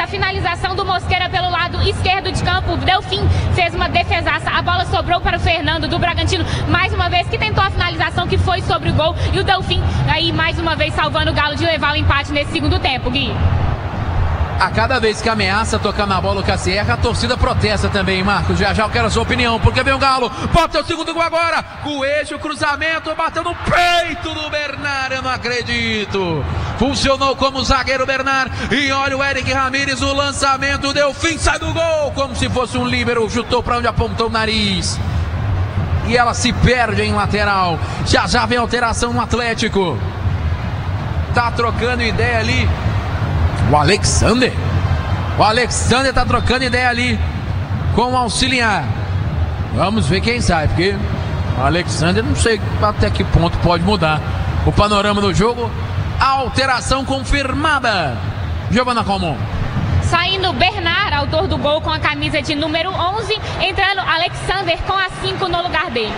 finalização do Mosqueira pelo lado esquerdo de campo. O Delfim fez uma defesaça. A bola sobrou para o Fernando do Bragantino, mais uma vez, que tentou a finalização, que foi sobre o gol. E o Delfim aí mais uma vez salvando o Galo de levar o empate nesse segundo tempo, Gui. A cada vez que ameaça tocar na bola o Cassierra, a torcida protesta também, Marcos. Já eu quero a sua opinião, porque vem o Galo, bota o segundo gol agora, Coelho, cruzamento, bateu no peito do Bernard, eu não acredito. Funcionou como zagueiro Bernard, e olha o Eric Ramírez, o lançamento, deu fim, sai do gol, como se fosse um líbero, chutou para onde apontou o nariz. E ela se perde em lateral, já vem alteração no Atlético. Tá trocando ideia ali o Alexander tá trocando ideia ali com o auxiliar. Vamos ver quem sai, porque o Alexander não sei até que ponto pode mudar o panorama do jogo. A alteração confirmada. Giovana Calmon. Saindo Bernard, autor do gol, com a camisa de número 11, entrando Alexander com a 5 no lugar dele.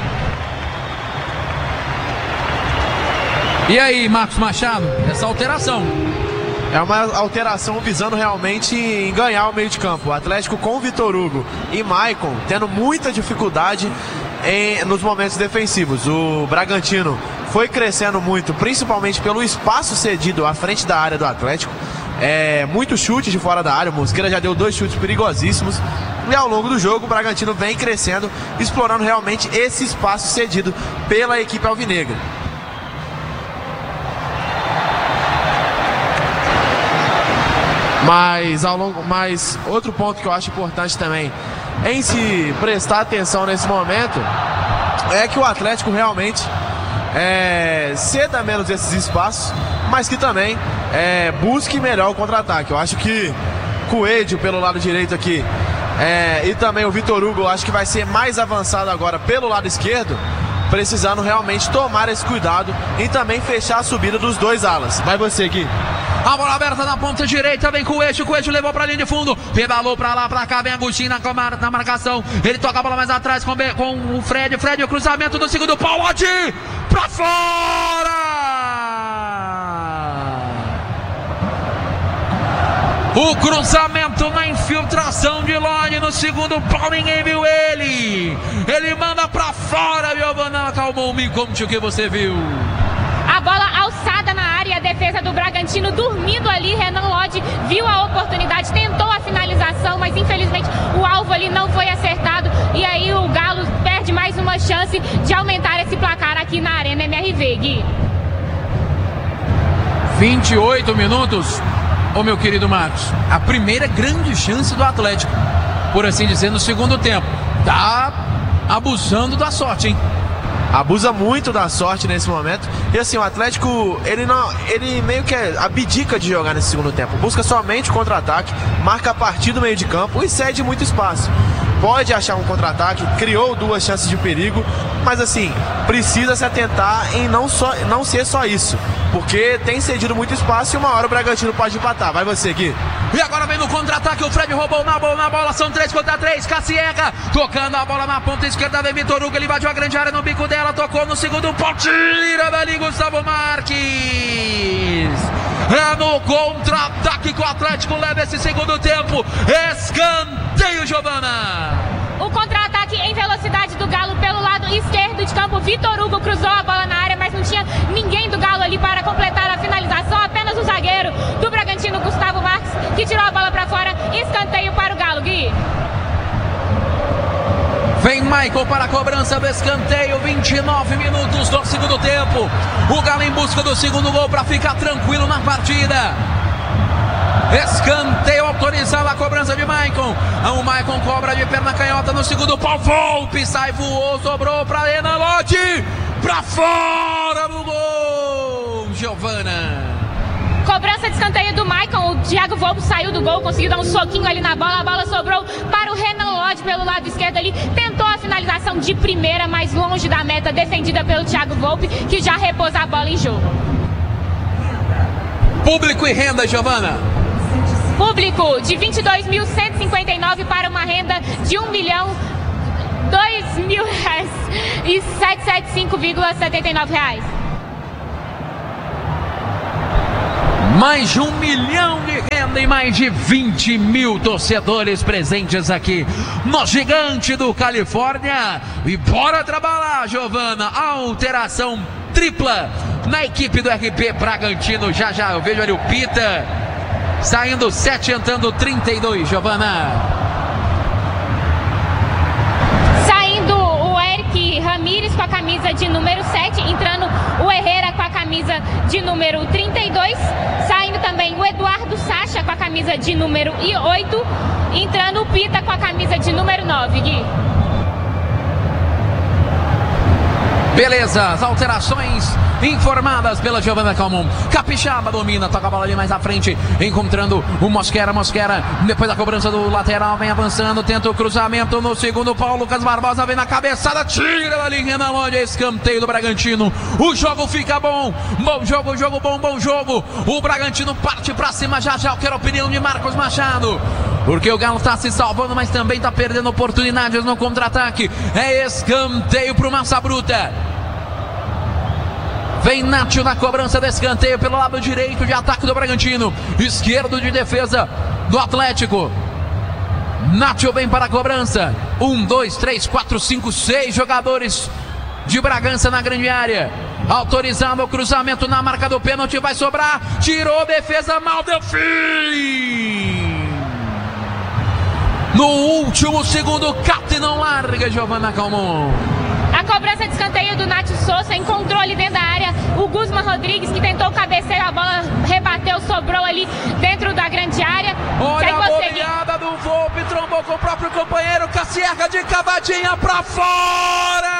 E aí, Marcos Machado, essa alteração? É uma alteração visando realmente em ganhar o meio de campo. O Atlético com o Vitor Hugo e Maicon tendo muita dificuldade nos momentos defensivos. O Bragantino foi crescendo muito, principalmente pelo espaço cedido à frente da área do Atlético. Muito chute de fora da área. O Mosqueira já deu 2 chutes perigosíssimos. E ao longo do jogo o Bragantino vem crescendo, explorando realmente esse espaço cedido pela equipe alvinegra. Mas outro ponto que eu acho importante também em se prestar atenção nesse momento é que o Atlético realmente ceda menos esses espaços, mas que também busque melhor o contra-ataque. Eu acho que Coelho pelo lado direito aqui e também o Vitor Hugo, eu acho que vai ser mais avançado agora pelo lado esquerdo, precisando realmente tomar esse cuidado e também fechar a subida dos dois alas. Vai você, Gui. A bola aberta na ponta direita, vem com o Coelho levou pra linha de fundo, pedalou pra lá, pra cá, vem Agostinho na marcação, ele toca a bola mais atrás com o Fred, o cruzamento do segundo pau, Lodi, pra fora! O cruzamento na infiltração de Lodi no segundo pau, ninguém viu ele manda pra fora, Giovana Calmon, me conte o que você viu. A bola alçada na área, a defesa do Bragantino dormindo ali. Renan Lodi viu a oportunidade, tentou a finalização, mas infelizmente o alvo ali não foi acertado. E aí o Galo perde mais uma chance de aumentar esse placar aqui na Arena MRV, Gui. 28 minutos, meu querido Marcos. A primeira grande chance do Atlético, por assim dizer, no segundo tempo. Tá abusando da sorte, hein? Abusa muito da sorte nesse momento. E assim, o Atlético, ele meio que abdica de jogar nesse segundo tempo. Busca somente o contra-ataque, marca a partir do meio de campo e cede muito espaço. Pode achar um contra-ataque, criou 2 chances de perigo, mas assim, precisa se atentar em não ser só isso, porque tem cedido muito espaço e uma hora o Bragantino pode empatar. Vai você, Gui. E agora vem no contra-ataque, o Fred roubou na bola, são 3 contra 3, Cassierra tocando a bola na ponta esquerda, vem Vitor Hugo, ele invadiu a grande área no bico dela, tocou no segundo pau, tira dali Gustavo Marques. É no contra-ataque que o Atlético leva esse segundo tempo, escanteio, Giovana. O contra-ataque em velocidade do Galo pelo lado esquerdo de campo. Vitor Hugo cruzou a bola na área, mas não tinha ninguém do Galo ali para completar a finalização. Apenas o zagueiro do Bragantino, Gustavo Marques, que tirou a bola para fora. Escanteio para o Galo, Gui. Vem Maicon para a cobrança do escanteio, 29 minutos do segundo tempo. O Galo em busca do segundo gol para ficar tranquilo na partida. Escanteio autorizado, a cobrança de Maicon. O Maicon cobra de perna canhota no segundo pau. Volpe, sai, voou, sobrou para Renan Lodi. Para fora do gol, Giovana. Cobrança de escanteio do Maicon. O Thiago Volpe saiu do gol, conseguiu dar um soquinho ali na bola. A bola sobrou para o Renan Lodi pelo lado esquerdo ali. Tentou a finalização de primeira, mas longe da meta, defendida pelo Thiago Volpe, que já repôs a bola em jogo. Público e renda, Giovana. Público de 22.159 para uma renda de R$1.002.000 e R$775,79. Mais de 1 milhão de renda e mais de 20 mil torcedores presentes aqui no Gigante do Califórnia. E bora trabalhar, Giovana. Alteração tripla na equipe do RP Bragantino. Já já eu vejo ali o Pita saindo 7, entrando 32, Giovana. Ramírez com a camisa de número 7, entrando o Herrera com a camisa de número 32, saindo também o Eduardo Sacha com a camisa de número 8, entrando o Pita com a camisa de número 9, Gui. Beleza, as alterações informadas pela Giovana Calmon. Capixaba domina, toca a bola ali mais à frente, encontrando o Mosquera, depois da cobrança do lateral, vem avançando, tenta o cruzamento no segundo pau, Lucas Barbosa vem na cabeçada, tira da linha na longe, escanteio do Bragantino. O jogo fica bom, bom jogo, o Bragantino parte pra cima, já eu quero a opinião de Marcos Machado, porque o Galo tá se salvando, mas também tá perdendo oportunidades no contra-ataque. É escanteio pro Massa Bruta. Vem Nátio na cobrança do escanteio pelo lado direito de ataque do Bragantino, esquerdo de defesa do Atlético. Nátio vem para a cobrança. 1, 2, 3, 4, 5, 6 jogadores de Bragança na grande área. Autorizado o cruzamento na marca do pênalti, vai sobrar. Tirou, defesa mal, deu fim. No último segundo, Cate não larga, Giovana Calmon. A cobrança de escanteio do Nath Souza encontrou ali dentro da área o Guzman Rodrigues, que tentou o cabeceio, a bola rebateu, sobrou ali dentro da grande área. Olha a boleada do Volpe, trombou com o próprio companheiro, Cassierra de cavadinha pra fora!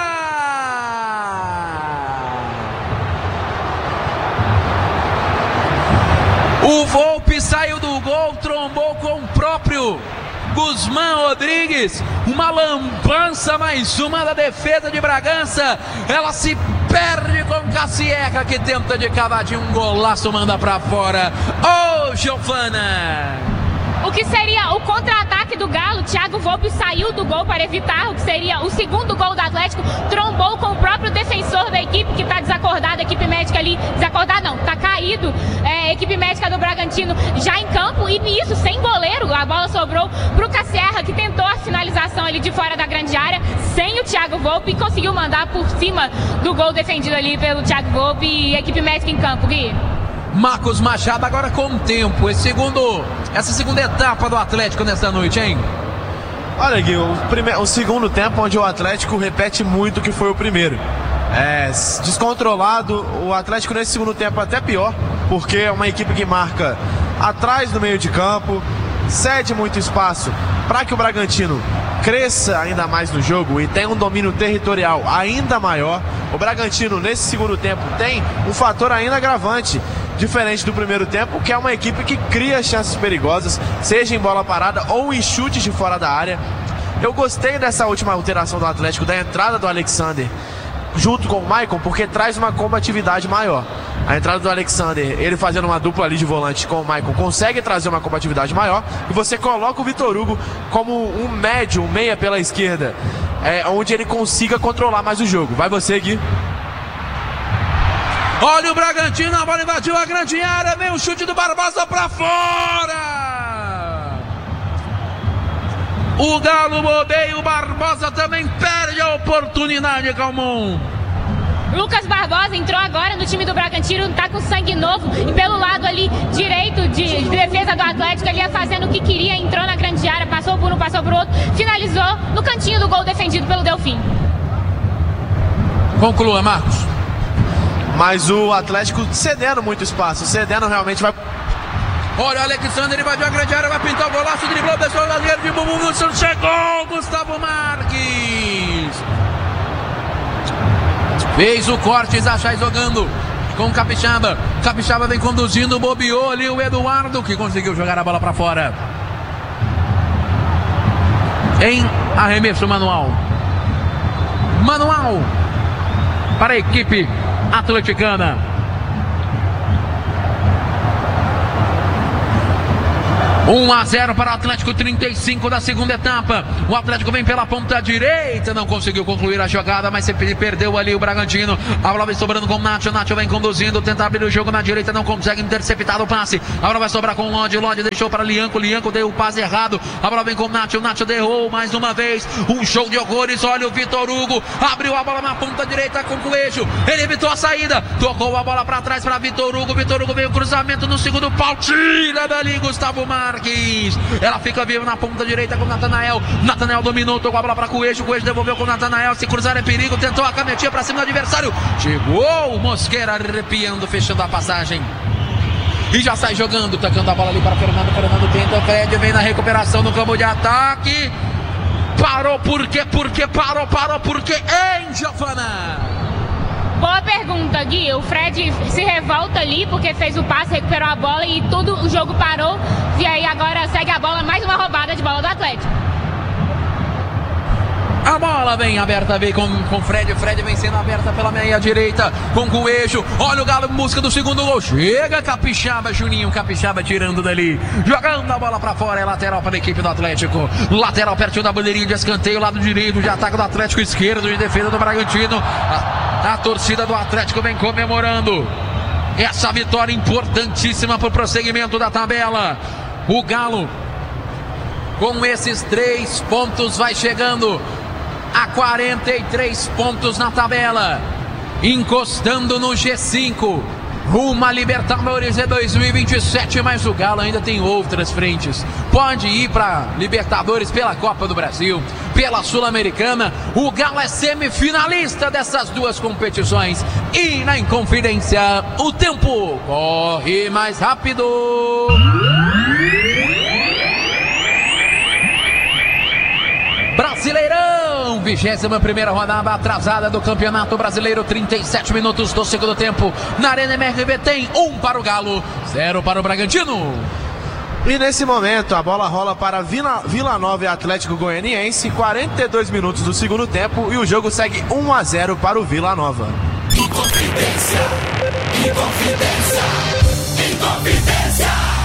O Volpe saiu do gol, trombou com o próprio Guzman Rodrigues, uma lambança, mais uma da defesa de Bragança. Ela se perde com Cassierra, que tenta de cavadinho, um golaço, manda pra fora. Ô, Giovana! O que seria o contra-ataque do Galo, Thiago Volpe saiu do gol para evitar o que seria o segundo gol do Atlético, trombou com o próprio defensor da equipe, que está desacordado, a equipe médica ali, desacordado não, está caído, a equipe médica do Bragantino já em campo, e nisso, sem goleiro, a bola sobrou para o Cassierra, que tentou a finalização ali de fora da grande área, sem o Thiago Volpe, e conseguiu mandar por cima do gol defendido ali pelo Thiago Volpe, e a equipe médica em campo, Gui. Marcos Machado agora com o tempo, essa segunda etapa do Atlético nessa noite, hein? Olha, Gui, o segundo tempo onde o Atlético repete muito o que foi o primeiro. Descontrolado, o Atlético nesse segundo tempo até pior, porque é uma equipe que marca atrás do meio de campo, cede muito espaço para que o Bragantino cresça ainda mais no jogo e tenha um domínio territorial ainda maior. O Bragantino nesse segundo tempo tem um fator ainda agravante, diferente do primeiro tempo, que é uma equipe que cria chances perigosas, seja em bola parada ou em chutes de fora da área. Eu gostei dessa última alteração do Atlético, da entrada do Alexander junto com o Maicon, porque traz uma combatividade maior. A entrada do Alexander, ele fazendo uma dupla ali de volante com o Maicon, consegue trazer uma combatividade maior, e você coloca o Vitor Hugo como um médio, um meia pela esquerda, onde ele consiga controlar mais o jogo. Vai você, Gui. Olha o Bragantino, a bola invadiu a grande área, vem o chute do Barbosa pra fora. O Galo odeia, o Barbosa também perde a oportunidade, Calmon. Lucas Barbosa entrou agora no time do Bragantino, tá com sangue novo, e pelo lado ali direito de defesa do Atlético, ele ia fazendo o que queria, entrou na grande área, passou por um, passou por outro, finalizou no cantinho do gol defendido pelo Delfim. Conclua, Marcos. Mas o Atlético cedendo muito espaço, cedendo realmente vai... Olha o Alexander, ele invadiu a grande área, vai pintar o golaço, driblou, deixou o zagueiro de bumbum, chegou Gustavo Marques. Fez o corte, Zachai jogando com o Capixaba. Capixaba vem conduzindo, bobeou ali o Eduardo, que conseguiu jogar a bola para fora. Em arremesso manual. Manual para a equipe atleticana. 1-0 para o Atlético, 35 da segunda etapa. O Atlético vem pela ponta direita, não conseguiu concluir a jogada, mas ele perdeu ali o Bragantino. A bola vai sobrando com o Nacho, Nacho vem conduzindo, tenta abrir o jogo na direita, não consegue interceptar o passe. A bola vai sobrar com o Lodi, Lodi deixou para Lianco, Lianco deu o passe errado. A bola vem com o Nacho, Nacho derrou mais uma vez. Um show de horrores, olha o Vitor Hugo, abriu a bola na ponta direita com o Coelho, ele evitou a saída, tocou a bola para trás para Vitor Hugo veio o cruzamento no segundo pau, tira dali Gustavo Marques. Ela fica viva na ponta direita com o Natanael. Natanael dominou, tocou a bola para Coelho. Coelho devolveu com o Natanael. Se cruzar é perigo. Tentou a canetinha para cima do adversário. Chegou o Mosquera arrepiando, fechando a passagem. E já sai jogando, tocando a bola ali para Fernando. Fernando tenta, Fred vem na recuperação no campo de ataque. Parou, por quê? Parou, por quê? Hein, Giovana? Boa pergunta, Gui. O Fred se revolta ali porque fez o passe, recuperou a bola e tudo, o jogo parou. E aí agora segue a bola, mais uma roubada de bola do Atlético. A bola vem aberta, vem com Fred. Fred vem sendo aberta pela meia direita com Coelho. Olha o Galo em busca do segundo gol. Chega Capixaba, Juninho Capixaba tirando dali. Jogando a bola pra fora. É lateral para a equipe do Atlético. Lateral pertinho da bandeirinha de escanteio. Lado direito de ataque do Atlético, esquerdo de defesa do Bragantino. A torcida do Atlético vem comemorando essa vitória importantíssima para o prosseguimento da tabela. O Galo, com esses 3 pontos, vai chegando a 43 pontos na tabela, encostando no G5, rumo a Libertadores de 2027, mas o Galo ainda tem outras frentes. Pode ir para Libertadores pela Copa do Brasil, pela Sul-Americana. O Galo é semifinalista dessas duas competições. E na Inconfidência, o tempo corre mais rápido. Brasileirão, 21ª rodada atrasada do Campeonato Brasileiro, 37 minutos do segundo tempo. Na Arena MRV tem 1 para o Galo, 0 para o Bragantino. E nesse momento a bola rola para Vila Nova e Atlético Goianiense, 42 minutos do segundo tempo, e o jogo segue 1-0 para o Vila Nova. Inconfidência, Inconfidência, Inconfidência.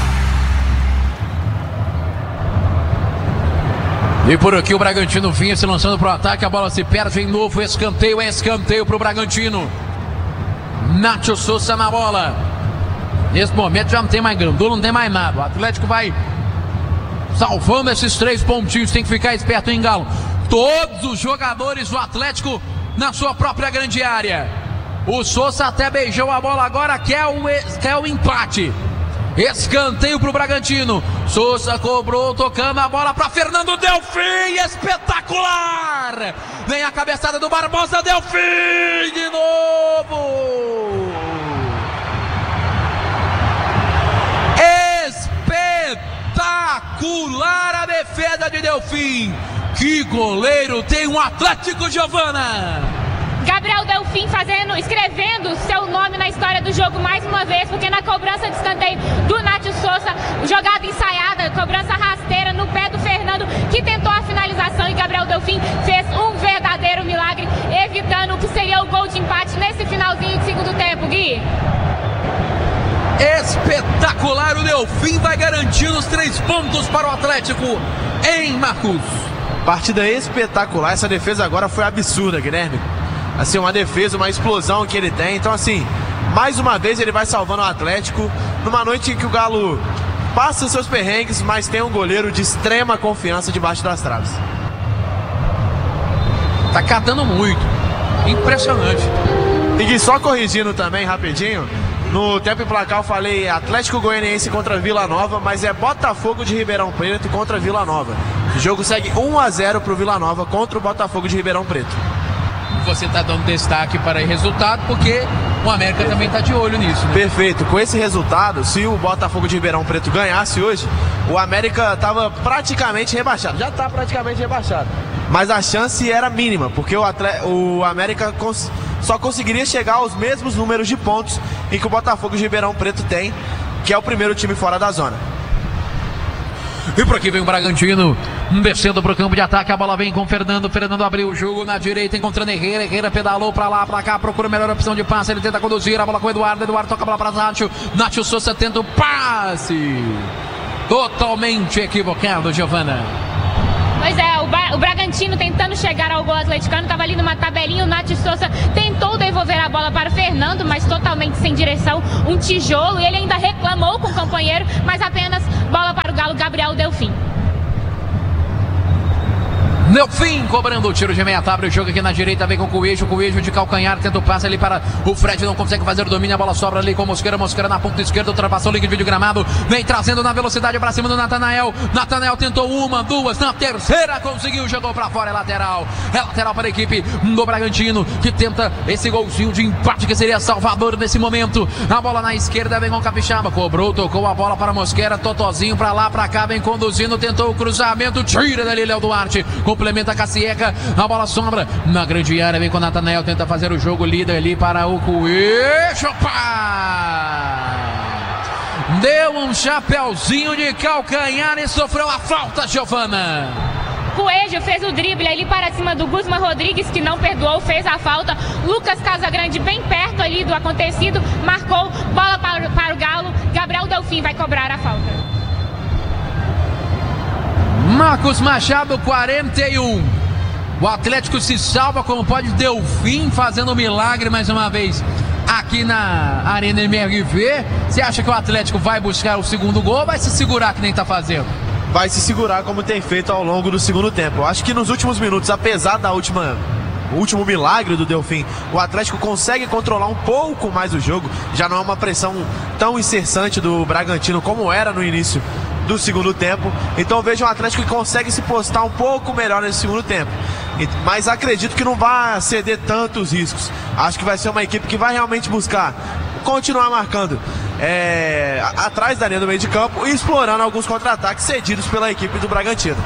E por aqui o Bragantino vinha se lançando para o ataque, a bola se perde em novo, escanteio para o Bragantino. Nacho Souza na bola. Nesse momento já não tem mais gandula, não tem mais nada. O Atlético vai salvando esses 3 pontinhos, tem que ficar esperto, hein, Galo? Todos os jogadores do Atlético na sua própria grande área. O Souza até beijou a bola agora, quer o empate. Escanteio para o Bragantino. Souza cobrou, tocando a bola para Fernando Delfim. Espetacular! Vem a cabeçada do Barbosa. Delfim de novo. Espetacular a defesa de Delfim. Que goleiro tem um Atlético, Giovana! Gabriel Delfim escrevendo seu nome na história do jogo mais uma vez, porque na cobrança de escanteio do Nacho Souza, jogada ensaiada, cobrança rasteira no pé do Fernando, que tentou a finalização, e Gabriel Delfim fez um verdadeiro milagre, evitando o que seria o gol de empate nesse finalzinho de segundo tempo, Gui. Espetacular, o Delfim vai garantindo os 3 pontos para o Atlético, em Marcos. Partida espetacular, essa defesa agora foi absurda, Guilherme. Assim, uma defesa, uma explosão que ele tem. Então, assim, mais uma vez ele vai salvando o Atlético numa noite em que o Galo passa seus perrengues, mas tem um goleiro de extrema confiança debaixo das traves. Tá catando muito, impressionante. E só corrigindo também rapidinho, no tempo e placar eu falei Atlético Goianiense contra Vila Nova, mas é Botafogo de Ribeirão Preto contra Vila Nova. O jogo segue 1-0 pro Vila Nova contra o Botafogo de Ribeirão Preto. Você está dando destaque para o resultado, porque o América também está de olho nisso, né? Perfeito. Com esse resultado, se o Botafogo de Ribeirão Preto ganhasse hoje, o América estava praticamente rebaixado. Já está praticamente rebaixado. Mas a chance era mínima, porque o América só conseguiria chegar aos mesmos números de pontos em que o Botafogo de Ribeirão Preto tem, que é o primeiro time fora da zona. E por aqui vem o Bragantino descendo para o campo de ataque. A bola vem com o Fernando. Fernando abriu o jogo na direita, encontrando Herrera. Herrera pedalou para lá, para cá, procura a melhor opção de passe. Ele tenta conduzir a bola com o Eduardo. Eduardo toca a bola para Nacho. Nacho Souza tenta o passe. totalmente equivocado, Giovana. Pois é, o Bragantino tentando chegar ao gol atleticano, estava ali numa tabelinha, o Nath Souza tentou devolver a bola para o Fernando, mas totalmente sem direção, um tijolo, e ele ainda reclamou com o companheiro, mas apenas bola para o Galo, Gabriel Delfim. Delfim cobrando o tiro de meta, abre o jogo aqui na direita, vem com o Coelho de calcanhar, tenta o passe ali para o Fred, não consegue fazer o domínio, a bola sobra ali com o Mosquera na ponta esquerda, ultrapassou o link de vídeo gramado, vem trazendo na velocidade para cima do Natanael tentou uma, duas, na terceira conseguiu, jogou para fora, é lateral para a equipe do Bragantino, que tenta esse golzinho de empate que seria salvador nesse momento. A bola na esquerda vem com o Capixaba, cobrou, tocou a bola para Mosquera, Totozinho para lá, para cá, vem conduzindo, tentou o cruzamento, tira dali Léo Duarte, complementa a Cassieca, a bola sombra na grande área, vem com o Natanael, tenta fazer o jogo, líder ali para o Coelho, deu um chapeuzinho de calcanhar e sofreu a falta, Giovana. Coelho fez o drible ali para cima do Guzmán Rodrigues, que não perdoou, fez a falta. Lucas Casagrande bem perto ali do acontecido, marcou, bola para o Galo, Gabriel Delfim vai cobrar a falta. Marcos Machado, 41. O Atlético se salva como pode, Delfim fazendo um milagre mais uma vez aqui na Arena MRV. Você acha que o Atlético vai buscar o segundo gol ou vai se segurar que nem tá fazendo? Vai se segurar como tem feito ao longo do segundo tempo. Acho que nos últimos minutos, apesar da o último milagre do Delfim, o Atlético consegue controlar um pouco mais o jogo. Já não é uma pressão tão incessante do Bragantino como era no início do segundo tempo. Então vejo um Atlético que consegue se postar um pouco melhor nesse segundo tempo. Mas acredito que não vai ceder tantos riscos. Acho que vai ser uma equipe que vai realmente buscar continuar marcando atrás da linha do meio de campo e explorando alguns contra-ataques cedidos pela equipe do Bragantino.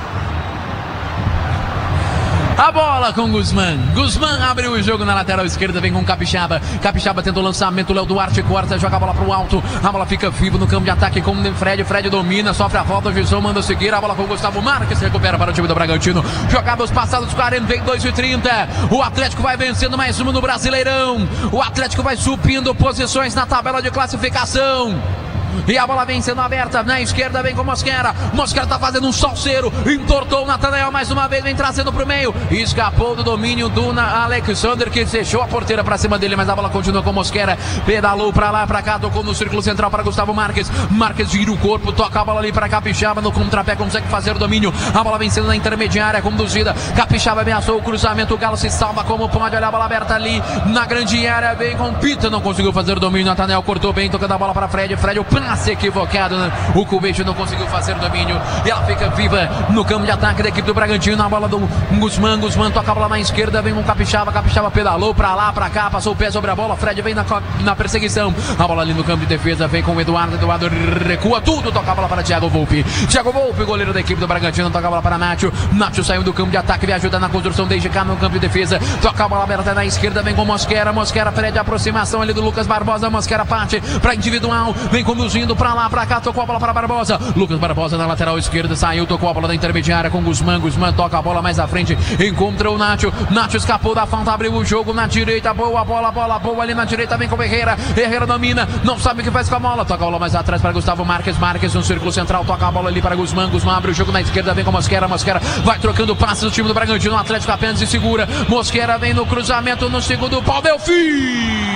A bola com Guzmán abriu o jogo na lateral esquerda, vem com Capixaba tenta o lançamento, Léo Duarte corta, joga a bola pro alto, a bola fica viva no campo de ataque com o Fred domina, sofre a falta, o Gilson manda seguir, a bola com o Gustavo Marques, recupera para o time do Bragantino, jogados passados 42 e 30, o Atlético vai vencendo mais uma no Brasileirão, o Atlético vai subindo posições na tabela de classificação. E a bola vem sendo aberta na esquerda, vem com Mosquera tá fazendo um salseiro, entortou o Natanael mais uma vez, vem trazendo pro meio, escapou do domínio do Alexander, que fechou a porteira pra cima dele, mas a bola continua com Mosquera, pedalou pra lá, pra cá, tocou no círculo central para Gustavo Marques gira o corpo, toca a bola ali para Capixaba, no contrapé consegue fazer o domínio, a bola vem sendo na intermediária, conduzida, Capixaba ameaçou o cruzamento, o Galo se salva como pode, olha a bola aberta ali, na grande área, vem com Pita, não conseguiu fazer o domínio, Natanael cortou bem, tocando a bola para Fred, o passe equivocado, né? O Coelho não conseguiu fazer o domínio e ela fica viva no campo de ataque da equipe do Bragantino, na bola do Guzmán toca a bola na esquerda, vem com Capixaba pedalou pra lá, pra cá, passou o pé sobre a bola, Fred vem na perseguição, a bola ali no campo de defesa, vem com o Eduardo recua tudo, toca a bola para Thiago Volpi, goleiro da equipe do Bragantino, toca a bola para Nacho saiu do campo de ataque, vem ajuda na construção desde cá no campo de defesa, toca a bola aberta na esquerda, vem com Mosquera pede a aproximação ali do Lucas Barbosa, Mosquera parte pra individual, vem conduzindo pra lá, pra cá, tocou a bola para Barbosa, Lucas Barbosa na lateral esquerda, saiu, tocou a bola da intermediária com Guzmán toca a bola mais à frente, encontra o Nacho escapou da falta, abriu o jogo na direita, boa bola ali na direita, vem com Herrera domina, não sabe o que faz com a bola, toca a bola mais atrás para Gustavo Marques no círculo central, toca a bola ali para Guzmán abre o jogo na esquerda, vem com Mosquera vai trocando passes do time do Bragantino, o Atlético apenas se segura, Mosquera vem no cruzamento no segundo pau, Delfim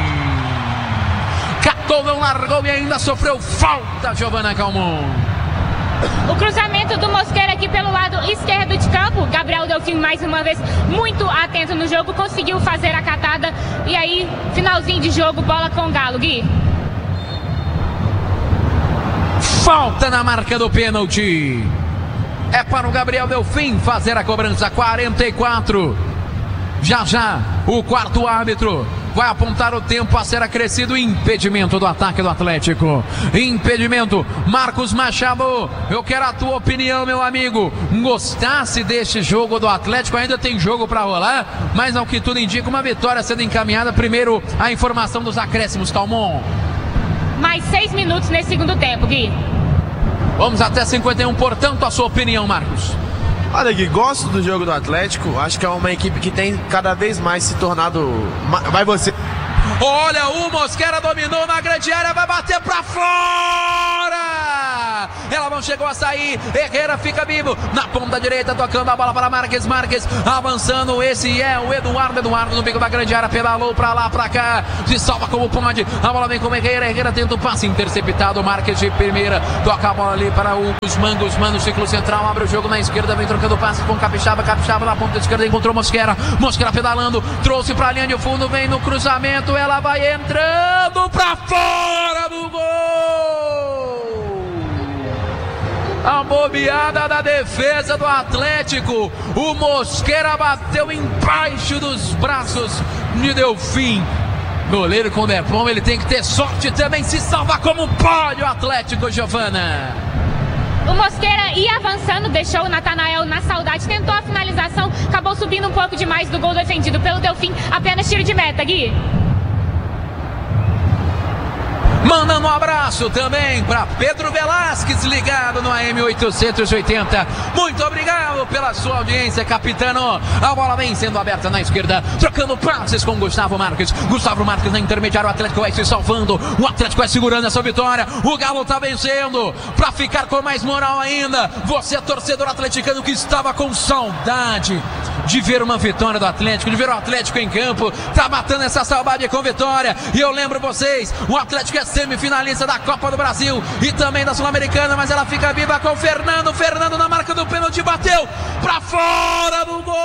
catou, não largou e ainda sofreu falta, Giovana Calmon. O cruzamento do Mosquera aqui pelo lado esquerdo de campo, Gabriel Delfim mais uma vez muito atento no jogo, conseguiu fazer a catada e aí finalzinho de jogo, bola com o Galo, Gui. Falta na marca do pênalti, é para o Gabriel Delfim fazer a cobrança, 44, já o quarto árbitro vai apontar o tempo a ser acrescido, impedimento do ataque do Atlético, impedimento, Marcos Machado, eu quero a tua opinião, meu amigo, gostasse deste jogo do Atlético, ainda tem jogo para rolar, mas ao que tudo indica, uma vitória sendo encaminhada, primeiro a informação dos acréscimos, Calmon. Mais 6 minutos nesse segundo tempo, Gui. Vamos até 51, portanto, a sua opinião, Marcos. Olha, Gui, gosto do jogo do Atlético. Acho que é uma equipe que tem cada vez mais se tornado... Vai você... Olha, o Mosquera dominou na grande área, vai bater pra fora! ela não chegou a sair, Herrera fica vivo, na ponta direita, tocando a bola para Marques, avançando, esse é o Eduardo no bico da grande área, pedalou pra lá, pra cá, se salva como pode, a bola vem com Herrera tenta o passe interceptado, Marques de primeira, toca a bola ali para o Guzmán no ciclo central, abre o jogo na esquerda, vem trocando passes com Capixaba na ponta esquerda, encontrou Mosquera pedalando, trouxe pra linha de fundo, vem no cruzamento, ela vai entrando pra fora do gol! A bobeada da defesa do Atlético, o Mosquera bateu embaixo dos braços de Delfim. Goleiro, quando é bom, ele tem que ter sorte também, se salva como pode o Atlético, Giovana. O Mosquera ia avançando, deixou o Natanael na saudade, tentou a finalização, acabou subindo um pouco demais do gol defendido pelo Delfim, apenas tiro de meta, Gui. Mandando um abraço também para Pedro Velasquez, ligado no AM 880. Muito obrigado pela sua audiência, capitano. A bola vem sendo aberta na esquerda, trocando passes com Gustavo Marques na intermediária, o Atlético vai se salvando, o Atlético vai segurando essa vitória, o Galo tá vencendo, para ficar com mais moral ainda. Você, torcedor atleticano que estava com saudade de ver uma vitória do Atlético, de ver o Atlético em campo, tá matando essa saudade com vitória. E eu lembro vocês, o Atlético é semifinalista da Copa do Brasil e também da Sul-Americana, mas ela fica viva com o Fernando na marca do pênalti, bateu pra fora do gol.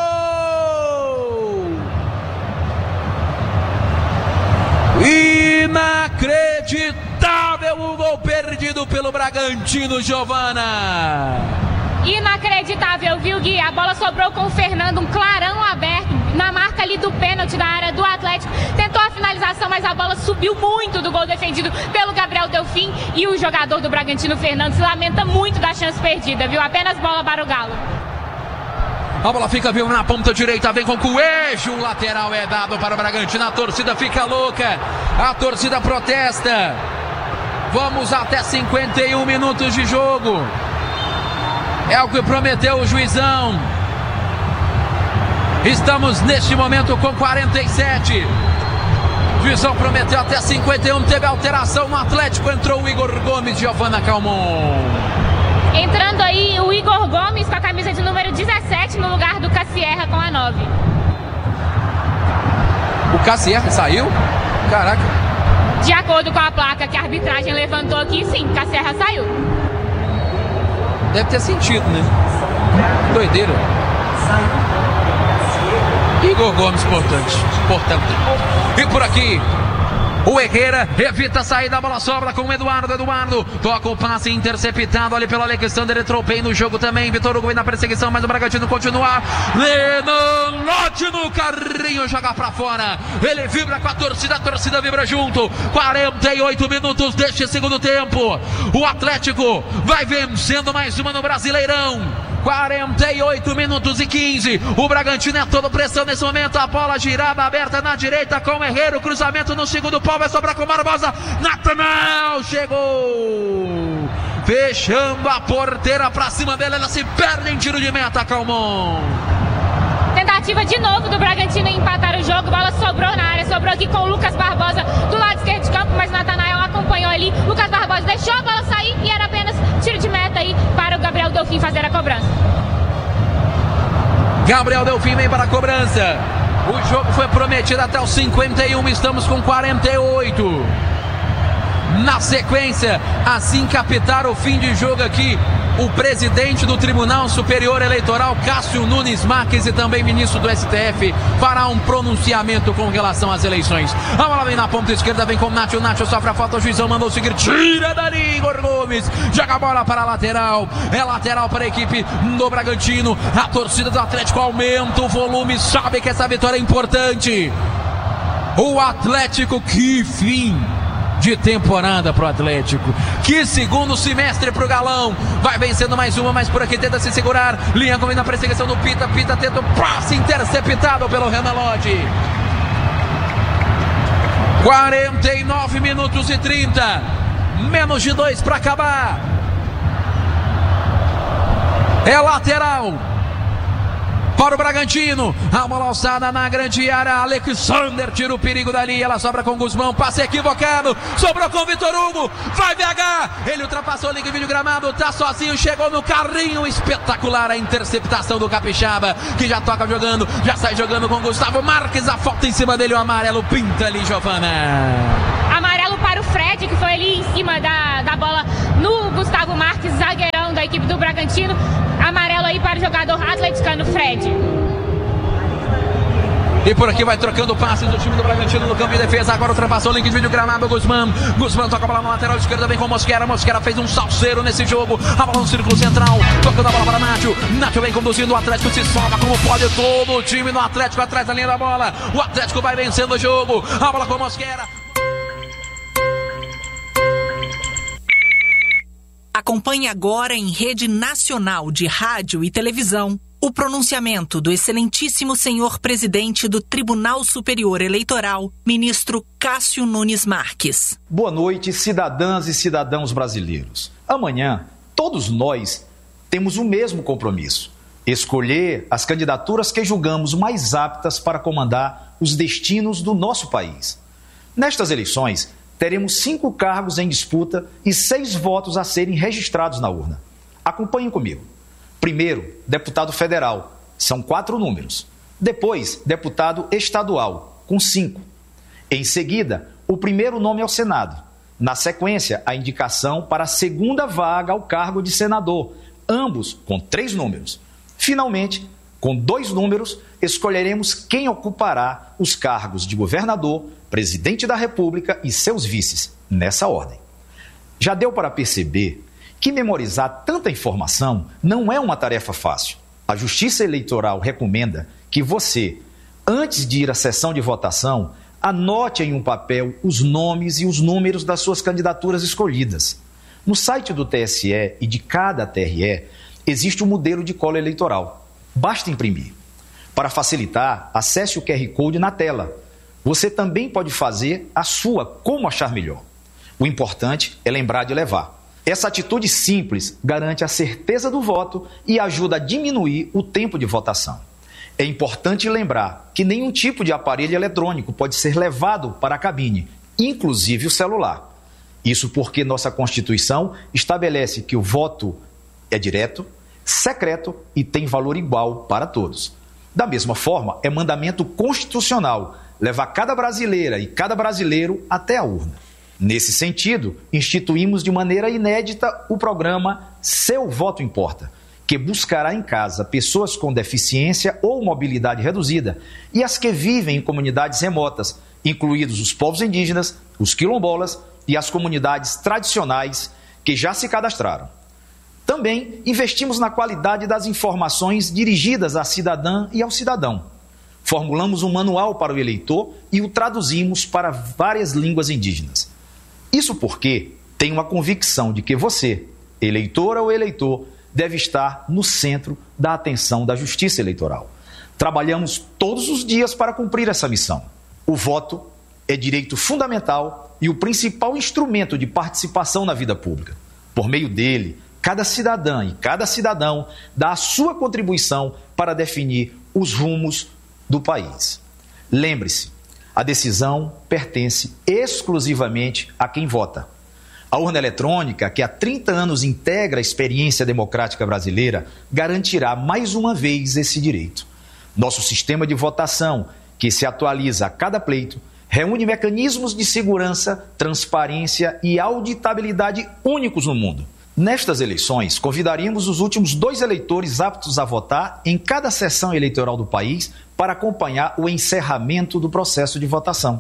Inacreditável o gol perdido pelo Bragantino, Giovana. Inacreditável, viu, Gui? A bola sobrou com o Fernando, um clarão aberto na marca ali do pênalti da área do Atlético. Tentou a finalização, mas a bola subiu muito do gol defendido pelo Gabriel Delfim. E o jogador do Bragantino, Fernando, se lamenta muito da chance perdida, viu? Apenas bola para o Galo. A bola fica viva na ponta direita, vem com Coelho, o lateral é dado para o Bragantino, a torcida fica louca, a torcida protesta. Vamos até 51 minutos de jogo. É o que prometeu o juizão. Estamos neste momento com 47. O juizão prometeu até 51. Teve alteração no Atlético. Entrou o Igor Gomes, Giovana Calmon. Entrando aí o Igor Gomes com a camisa de número 17 no lugar do Cassierra com a 9. O Cassierra saiu? Caraca. De acordo com a placa que a arbitragem levantou aqui, sim, Cassierra saiu. Deve ter sentido, né? Doideira. Igor Gomes, portanto. E por aqui, o Herrera evita a saída, a bola sobra com o Eduardo. Toca o passe interceptado ali pelo Alexander Tropei no jogo também. Vitor Hugo vem na perseguição, mas o Bragantino continua. Renan Lodge no carrinho, joga pra fora. Ele vibra com a torcida vibra junto. 48 minutos deste segundo tempo. O Atlético vai vencendo mais uma no Brasileirão. 48 minutos e 15. O Bragantino é todo pressão nesse momento. A bola girada aberta na direita com o Herrera. O cruzamento no segundo pau vai sobrar com o Barbosa. Natanael chegou. Fechando a porteira pra cima dele. Ela se perde em tiro de meta, Calmon. Tentativa de novo do Bragantino em empatar o jogo. Bola sobrou na área. Sobrou aqui com o Lucas Barbosa do lado esquerdo de campo. Mas Natanael acompanhou ali. Lucas Barbosa deixou a bola sair. E era apenas tiro de meta aí para o Gabriel Delfim fazer a cobrança. Gabriel Delfim vem para a cobrança. O jogo foi prometido até os 51. Estamos com 48. Na sequência, assim que apitar o fim de jogo aqui, o presidente do Tribunal Superior Eleitoral, Cássio Nunes Marques, e também ministro do STF, fará um pronunciamento com relação às eleições. A bola vem na ponta esquerda, vem com o Nacho sofre a falta, o juizão mandou seguir, tira dali, Igor Gomes, joga a bola para a lateral, é lateral para a equipe do Bragantino. A torcida do Atlético aumenta o volume, sabe que essa vitória é importante. O Atlético, que fim de temporada pro Atlético, que segundo semestre pro Galão, vai vencendo mais uma, mas por aqui tenta se segurar, linha como na perseguição do Pita tenta o passe interceptado pelo Renan Lodge. 49 minutos e 30, menos de 2 para acabar. É lateral para o Bragantino. A bola alçada na grande área. Alexander tira o perigo dali. Ela sobra com o Guzmão. Passe equivocado. Sobrou com o Vitor Hugo. Vai BH. Ele ultrapassou o link vídeo gramado. Tá sozinho. Chegou no carrinho. Espetacular a interceptação do Capixaba, que já toca jogando. Já sai jogando com o Gustavo Marques. A falta em cima dele. O amarelo pinta ali, Giovana. Amarelo para o Fred, que foi ali em cima da bola no Gustavo Marques, zagueirão da equipe do Bragantino. Amarelo aí para o jogador atleticano Fred. E por aqui vai trocando passes do time do Bragantino no campo de defesa. Agora ultrapassou o link de vídeo gramado. Guzmão toca a bola na lateral esquerda. Vem com Mosquera. Mosquera fez um salseiro nesse jogo. A bola no círculo central. Tocando a bola para Nacho. Nacho vem conduzindo. O Atlético se salva como pode. Todo o time do Atlético atrás da linha da bola. O Atlético vai vencendo o jogo. A bola com Mosquera. Acompanhe agora em rede nacional de rádio e televisão o pronunciamento do excelentíssimo senhor presidente do Tribunal Superior Eleitoral, ministro Cássio Nunes Marques. Boa noite, cidadãs e cidadãos brasileiros. Amanhã, todos nós temos o mesmo compromisso: escolher as candidaturas que julgamos mais aptas para comandar os destinos do nosso país. Nestas eleições, teremos 5 cargos em disputa e 6 votos a serem registrados na urna. Acompanhem comigo. Primeiro, deputado federal, são 4 números. Depois, deputado estadual, com 5. Em seguida, o primeiro nome ao Senado. Na sequência, a indicação para a segunda vaga ao cargo de senador, ambos com 3 números. Finalmente, com 2 números, escolheremos quem ocupará os cargos de governador, presidente da República e seus vices, nessa ordem. Já deu para perceber que memorizar tanta informação não é uma tarefa fácil. A Justiça Eleitoral recomenda que você, antes de ir à sessão de votação, anote em um papel os nomes e os números das suas candidaturas escolhidas. No site do TSE e de cada TRE, existe um modelo de cola eleitoral. Basta imprimir. Para facilitar, acesse o QR Code na tela. Você também pode fazer a sua como achar melhor. O importante é lembrar de levar. Essa atitude simples garante a certeza do voto e ajuda a diminuir o tempo de votação. É importante lembrar que nenhum tipo de aparelho eletrônico pode ser levado para a cabine, inclusive o celular. Isso porque nossa Constituição estabelece que o voto é direto, secreto e tem valor igual para todos. Da mesma forma, é mandamento constitucional levar cada brasileira e cada brasileiro até a urna. Nesse sentido, instituímos de maneira inédita o programa Seu Voto Importa, que buscará em casa pessoas com deficiência ou mobilidade reduzida e as que vivem em comunidades remotas, incluídos os povos indígenas, os quilombolas e as comunidades tradicionais que já se cadastraram. Também investimos na qualidade das informações dirigidas à cidadã e ao cidadão. Formulamos um manual para o eleitor e o traduzimos para várias línguas indígenas. Isso porque tenho a convicção de que você, eleitora ou eleitor, deve estar no centro da atenção da Justiça Eleitoral. Trabalhamos todos os dias para cumprir essa missão. O voto é direito fundamental e o principal instrumento de participação na vida pública. Por meio dele, cada cidadã e cada cidadão dá a sua contribuição para definir os rumos do país. Lembre-se, a decisão pertence exclusivamente a quem vota. A urna eletrônica, que há 30 anos integra a experiência democrática brasileira, garantirá mais uma vez esse direito. Nosso sistema de votação, que se atualiza a cada pleito, reúne mecanismos de segurança, transparência e auditabilidade únicos no mundo. Nestas eleições, convidaríamos os últimos 2 eleitores aptos a votar em cada sessão eleitoral do país para acompanhar o encerramento do processo de votação.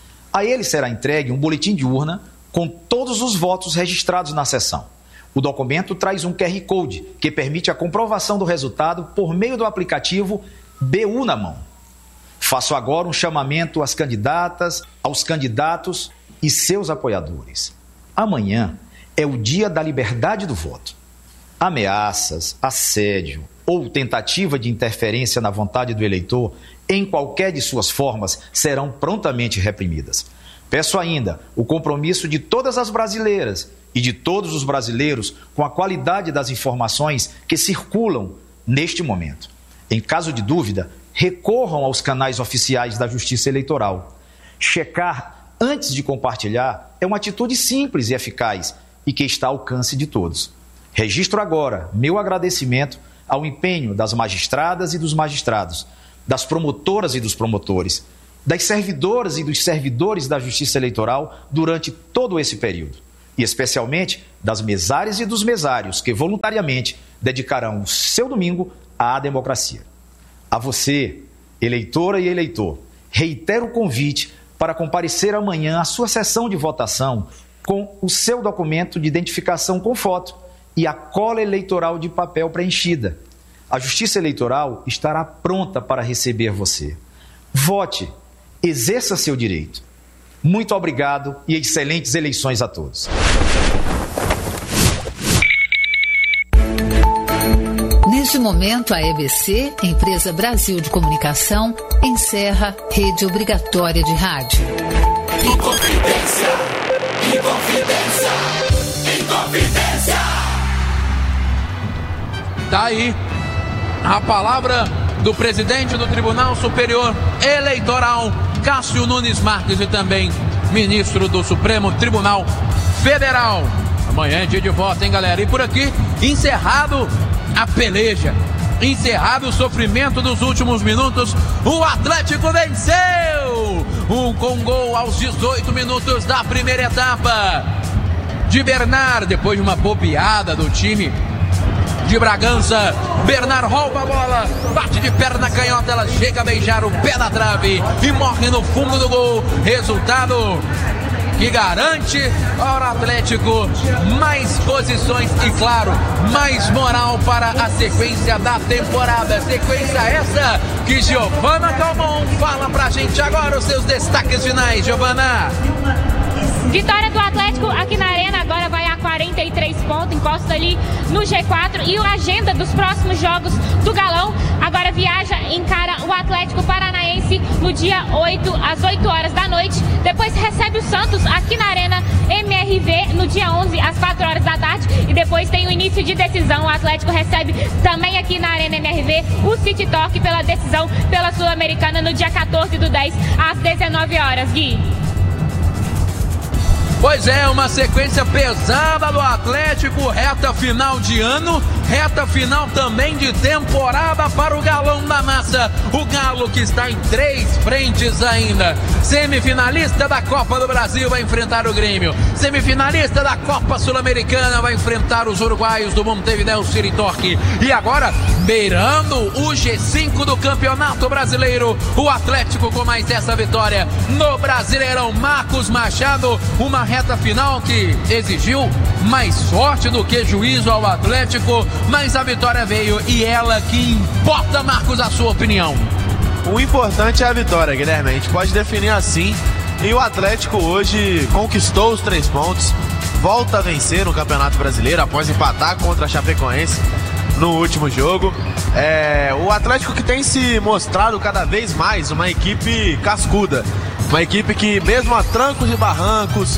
A ele será entregue um boletim de urna com todos os votos registrados na sessão. O documento traz um QR Code que permite a comprovação do resultado por meio do aplicativo BU na mão. Faço agora um chamamento às candidatas, aos candidatos e seus apoiadores. Amanhã é o dia da liberdade do voto. Ameaças, assédio ou tentativa de interferência na vontade do eleitor, em qualquer de suas formas, serão prontamente reprimidas. Peço ainda o compromisso de todas as brasileiras e de todos os brasileiros com a qualidade das informações que circulam neste momento. Em caso de dúvida, recorram aos canais oficiais da Justiça Eleitoral. Checar antes de compartilhar é uma atitude simples e eficaz e que está ao alcance de todos. Registro agora meu agradecimento ao empenho das magistradas e dos magistrados, das promotoras e dos promotores, das servidoras e dos servidores da Justiça Eleitoral durante todo esse período. E especialmente das mesárias e dos mesários que voluntariamente dedicarão o seu domingo à democracia. A você, eleitora e eleitor, reitero o convite para comparecer amanhã à sua sessão de votação com o seu documento de identificação com foto e a cola eleitoral de papel preenchida. A Justiça Eleitoral estará pronta para receber você. Vote, exerça seu direito. Muito obrigado e excelentes eleições a todos. Neste momento, a EBC, Empresa Brasil de Comunicação, encerra rede obrigatória de rádio. Inconfidência, Inconfidência, Inconfidência. Tá aí a palavra do presidente do Tribunal Superior Eleitoral, Cássio Nunes Marques, e também ministro do Supremo Tribunal Federal. Amanhã é dia de voto, hein, galera? E por aqui, encerrado a peleja, encerrado o sofrimento dos últimos minutos, o Atlético venceu! Com gol aos 18 minutos da primeira etapa de Bernard, depois de uma bobeada do time de Bragança. Bernard rouba a bola, bate de perna canhota, ela chega a beijar o pé na trave e morre no fundo do gol. Resultado que garante ao Atlético mais posições e, claro, mais moral para a sequência da temporada. Sequência essa que Giovana Calmon fala pra gente agora os seus destaques finais. Giovana. Vitória do Atlético aqui na Arena, agora vai a 43 pontos, encosta ali no G4. E a agenda dos próximos jogos do Galão, agora viaja, encara o Atlético Paranaense no dia 8, às 8 horas da noite. Depois recebe o Santos aqui na Arena MRV no dia 11, às 4 horas da tarde. E depois tem o início de decisão. O Atlético recebe também aqui na Arena MRV o City Talk pela decisão pela Sul-Americana no dia 14/10, às 19 horas. Gui. Pois é, uma sequência pesada do Atlético, reta final de ano, reta final também de temporada para o Galão da Massa. O Galo que está em 3 frentes ainda. Semifinalista da Copa do Brasil vai enfrentar o Grêmio. Semifinalista da Copa Sul-Americana vai enfrentar os uruguaios do Montevideo City Torque. E agora, beirando o G5 do Campeonato Brasileiro, o Atlético com mais essa vitória no Brasileirão. Marcos Machado, uma reta final que exigiu mais sorte do que juízo ao Atlético, mas a vitória veio e ela que importa. Marcos, a sua opinião? O importante é a vitória, Guilherme, a gente pode definir assim. E o Atlético hoje conquistou os 3 pontos, volta a vencer no Campeonato Brasileiro após empatar contra a Chapecoense no último jogo. O Atlético que tem se mostrado cada vez mais uma equipe cascuda, uma equipe que mesmo a trancos e barrancos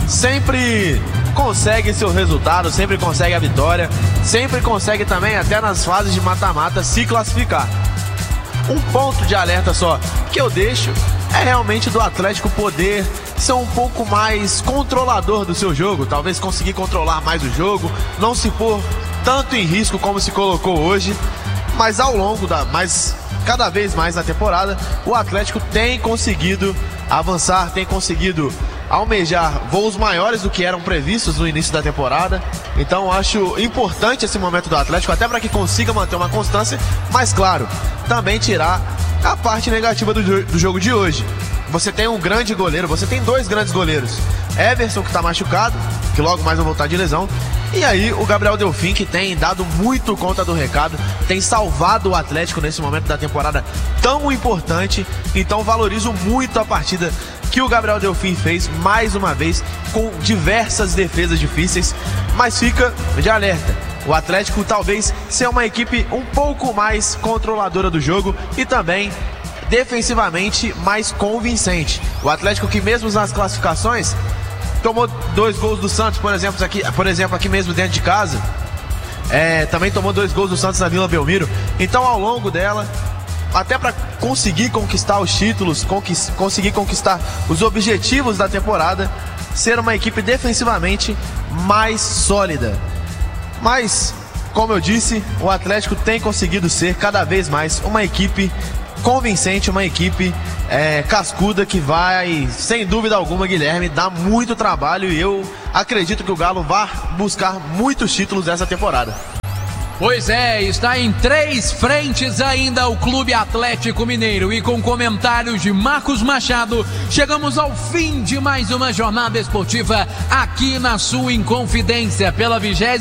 sempre consegue seu resultado, sempre consegue a vitória, sempre consegue também até nas fases de mata-mata se classificar. Um ponto de alerta só que eu deixo é realmente do Atlético poder ser um pouco mais controlador do seu jogo, talvez conseguir controlar mais o jogo, não se pôr tanto em risco como se colocou hoje, mas ao longo cada vez mais na temporada, o Atlético tem conseguido avançar, tem conseguido almejar voos maiores do que eram previstos no início da temporada. Então acho importante esse momento do Atlético, até para que consiga manter uma constância, mas claro, também tirar a parte negativa do jogo de hoje. Você tem um grande goleiro, você tem 2 grandes goleiros, Everson, que está machucado, que logo mais vai voltar de lesão, e aí o Gabriel Delfim, que tem dado muito conta do recado, tem salvado o Atlético nesse momento da temporada tão importante. Então valorizo muito a partida que o Gabriel Delfim fez mais uma vez, com diversas defesas difíceis, mas fica de alerta. O Atlético talvez seja uma equipe um pouco mais controladora do jogo e também defensivamente mais convincente. O Atlético que mesmo nas classificações tomou 2 gols do Santos, por exemplo, aqui mesmo dentro de casa, também tomou 2 gols do Santos na Vila Belmiro. Então, ao longo dela, até para conseguir conquistar os títulos, conseguir conquistar os objetivos da temporada, ser uma equipe defensivamente mais sólida. Mas, como eu disse, o Atlético tem conseguido ser cada vez mais uma equipe convincente, uma equipe cascuda que vai, sem dúvida alguma, Guilherme, dar muito trabalho, e eu acredito que o Galo vai buscar muitos títulos essa temporada. Pois é, está em 3 frentes ainda o Clube Atlético Mineiro. E com comentários de Marcos Machado, chegamos ao fim de mais uma jornada esportiva aqui na sua Inconfidência, pela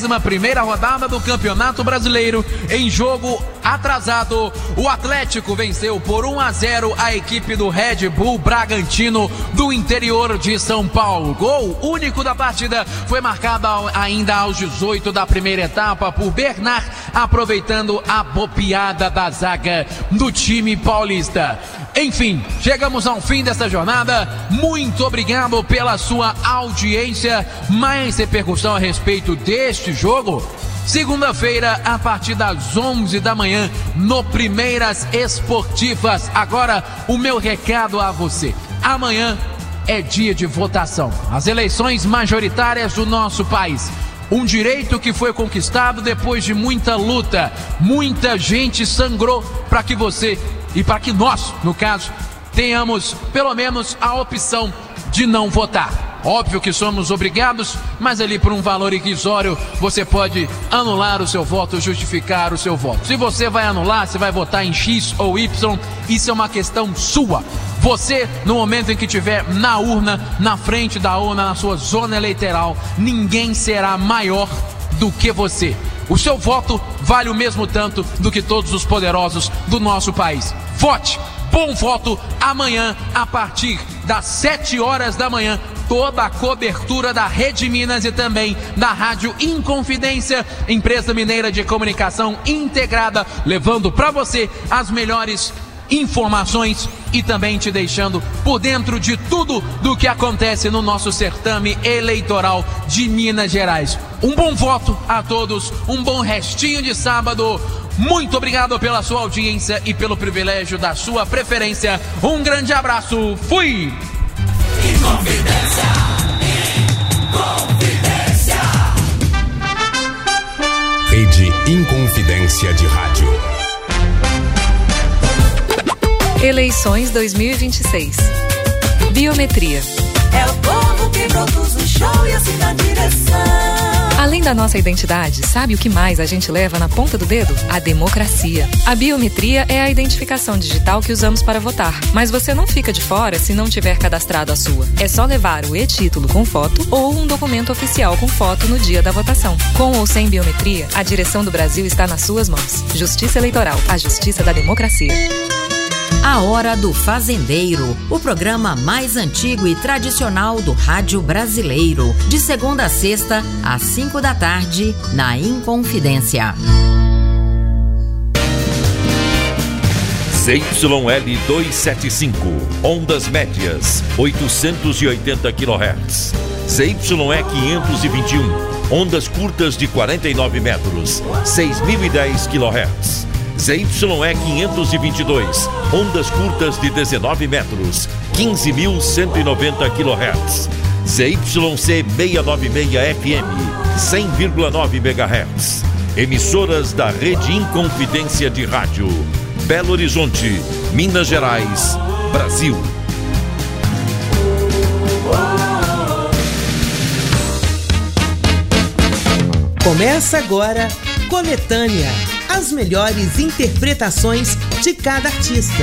21ª rodada do Campeonato Brasileiro. Em jogo atrasado, o Atlético venceu por 1-0 a equipe do Red Bull Bragantino do interior de São Paulo. Gol único da partida foi marcado ainda aos 18 da primeira etapa por Bernard, aproveitando a bobeada da zaga do time paulista. Enfim, chegamos ao fim dessa jornada. Muito obrigado pela sua audiência. Mais repercussão a respeito deste jogo, segunda-feira, a partir das 11 da manhã, no Primeiras Esportivas. Agora, o meu recado a você: amanhã é dia de votação, as eleições majoritárias do nosso país. Um direito que foi conquistado depois de muita luta. Muita gente sangrou para que você, e para que nós, no caso, tenhamos pelo menos a opção de não votar. Óbvio que somos obrigados, mas ali por um valor irrisório você pode anular o seu voto, justificar o seu voto. Se você vai anular, se vai votar em X ou Y, isso é uma questão sua. Você, no momento em que estiver na urna, na frente da urna, na sua zona eleitoral, ninguém será maior do que você. O seu voto vale o mesmo tanto do que todos os poderosos do nosso país. Vote! Bom voto amanhã, a partir das 7 horas da manhã, toda a cobertura da Rede Minas e também da Rádio Inconfidência, empresa mineira de comunicação integrada, levando para você as melhores informações e também te deixando por dentro de tudo do que acontece no nosso certame eleitoral de Minas Gerais. Um bom voto a todos, um bom restinho de sábado. Muito obrigado pela sua audiência e pelo privilégio da sua preferência. Um grande abraço, fui! Inconfidência, Inconfidência. Rede Inconfidência de Rádio. Eleições 2026. Biometria. É o povo que produz o show e assim dá direção. Além da nossa identidade, sabe o que mais a gente leva na ponta do dedo? A democracia. A biometria é a identificação digital que usamos para votar. Mas você não fica de fora se não tiver cadastrado a sua. É só levar o e-título com foto ou um documento oficial com foto no dia da votação. Com ou sem biometria, a direção do Brasil está nas suas mãos. Justiça Eleitoral, a justiça da democracia. A Hora do Fazendeiro, o programa mais antigo e tradicional do rádio brasileiro. De segunda a sexta, às 5 da tarde, na Inconfidência. ZYL 275, ondas médias, 880 kHz. ZYE 521, ondas curtas de 49 metros, 6.010 kHz. ZYE 522, ondas curtas de 19 metros, 15.190 kHz. ZYC 696 FM, 100,9 MHz. Emissoras da Rede Inconfidência de Rádio. Belo Horizonte, Minas Gerais, Brasil. Começa agora Coletânea. As melhores interpretações de cada artista.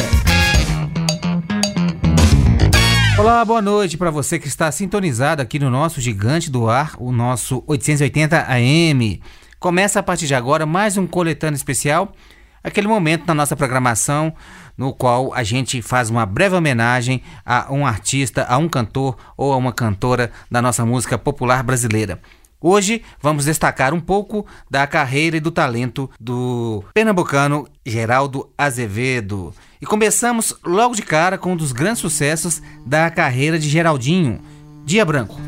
Olá, boa noite para você que está sintonizado aqui no nosso gigante do ar, o nosso 880 AM. Começa a partir de agora mais um Coletânea especial, aquele momento na nossa programação no qual a gente faz uma breve homenagem a um artista, a um cantor ou a uma cantora da nossa música popular brasileira. Hoje vamos destacar um pouco da carreira e do talento do pernambucano Geraldo Azevedo. E começamos logo de cara com um dos grandes sucessos da carreira de Geraldinho, Dia Branco.